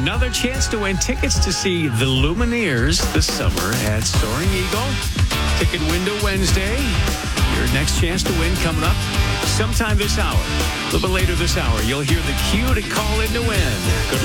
Another chance to win tickets to see the Lumineers this summer at Soaring Eagle. Ticket window Wednesday. Your next chance to win coming up sometime this hour. A little bit later this hour, you'll hear the cue to call in to win. Good luck.